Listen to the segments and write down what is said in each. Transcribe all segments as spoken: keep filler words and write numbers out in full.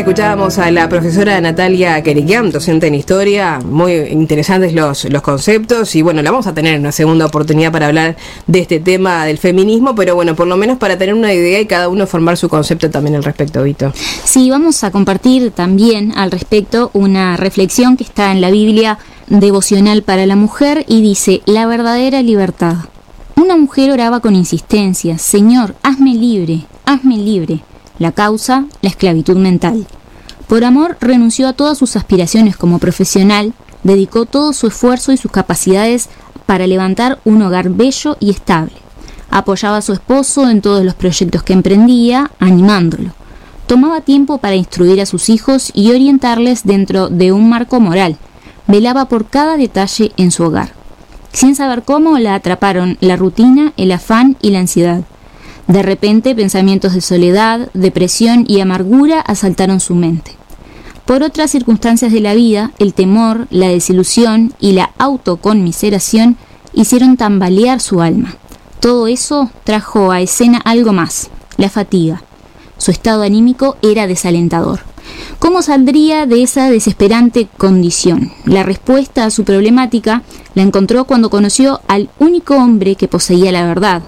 escuchábamos a la profesora Natalia Queriquian, docente en historia, muy interesantes los, los conceptos, y bueno, la vamos a tener una segunda oportunidad para hablar de este tema del feminismo, pero bueno, por lo menos para tener una idea y cada uno formar su concepto también al respecto, Vito. Sí, vamos a compartir también al respecto una reflexión que está en la Biblia devocional para la mujer y dice: la verdadera libertad. Una mujer oraba con insistencia: Señor, hazme libre, hazme libre. La causa, la esclavitud mental. Por amor, renunció a todas sus aspiraciones como profesional, dedicó todo su esfuerzo y sus capacidades para levantar un hogar bello y estable. Apoyaba a su esposo en todos los proyectos que emprendía, animándolo. Tomaba tiempo para instruir a sus hijos y orientarles dentro de un marco moral. Velaba por cada detalle en su hogar. Sin saber cómo, la atraparon la rutina, el afán y la ansiedad. De repente, pensamientos de soledad, depresión y amargura asaltaron su mente. Por otras circunstancias de la vida, el temor, la desilusión y la autoconmiseración hicieron tambalear su alma. Todo eso trajo a escena algo más: la fatiga. Su estado anímico era desalentador. ¿Cómo saldría de esa desesperante condición? La respuesta a su problemática la encontró cuando conoció al único hombre que poseía la verdad.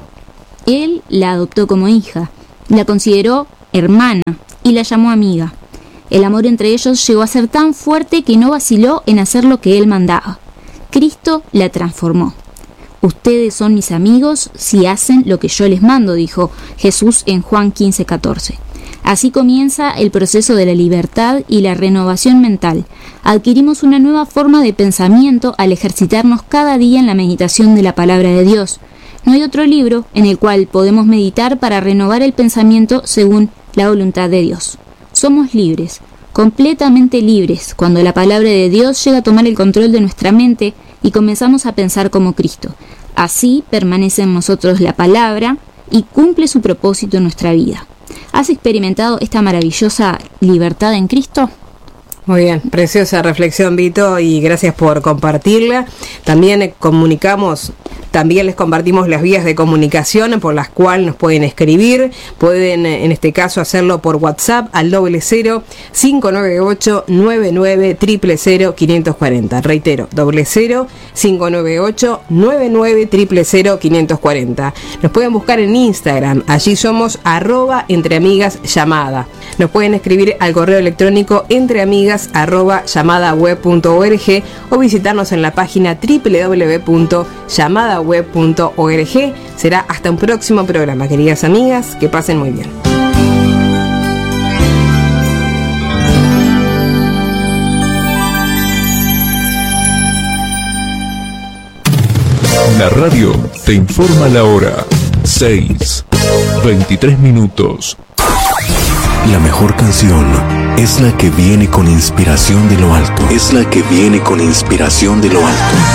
Él la adoptó como hija, la consideró hermana y la llamó amiga. El amor entre ellos llegó a ser tan fuerte que no vaciló en hacer lo que él mandaba. Cristo la transformó. Ustedes son mis amigos si hacen lo que yo les mando, dijo Jesús en Juan quince catorce. Así comienza el proceso de la libertad y la renovación mental. Adquirimos una nueva forma de pensamiento al ejercitarnos cada día en la meditación de la palabra de Dios. No hay otro libro en el cual podemos meditar para renovar el pensamiento según la voluntad de Dios. Somos libres, completamente libres, cuando la palabra de Dios llega a tomar el control de nuestra mente y comenzamos a pensar como Cristo. Así permanece en nosotros la palabra y cumple su propósito en nuestra vida. ¿Has experimentado esta maravillosa libertad en Cristo? Muy bien, preciosa reflexión, Vito, y gracias por compartirla. También eh, comunicamos, también les compartimos las vías de comunicación por las cuales nos pueden escribir. Pueden, en este caso, hacerlo por WhatsApp al doble cero cinco nueve ocho nueve nueve cero cero cero quinientos cuarenta. Reitero, doble cero cinco nueve ocho nueve nueve cero cero cero quinientos cuarenta. Nos pueden buscar en Instagram, allí somos arroba entreamigas llamada. Nos pueden escribir al correo electrónico entreamigas arroba llamadaweb punto org o visitarnos en la página doble u doble u doble u punto llamadaweb punto org. Será hasta un próximo programa, queridas amigas, que pasen muy bien. La radio te informa la hora. seis, veintitrés minutos. La mejor canción es la que viene con inspiración de lo alto. Es la que viene con inspiración de lo alto.